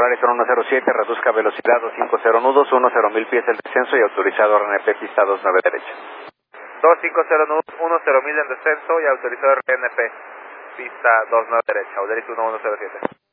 Horizon 107, reduzca velocidad 250 nudos, 10,000 pies el descenso y autorizado RNP pista 29 derecha. 250 nudos, 10,000 en descenso y autorizado RNP pista 29 derecha, Horizon 107.